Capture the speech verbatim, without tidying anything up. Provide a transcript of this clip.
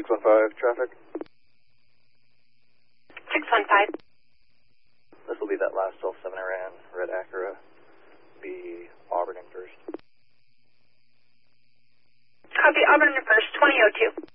six one five, traffic. six one five. This will be that last L seven I ran, red Acura, be Auburn in first. Copy, Auburn in first, twenty oh two.